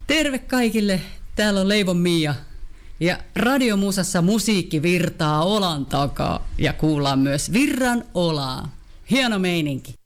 Terve kaikille, täällä on Leivon Mia ja Radiomusassa musiikki virtaa olan takaa ja kuullaan myös Virran Olaa. Hieno meininki.